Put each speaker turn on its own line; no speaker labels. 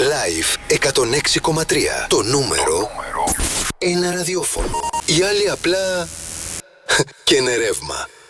Live 106,3. Το νούμερο ένα ραδιόφωνο. Οι άλλοι απλά και είναι ρεύμα.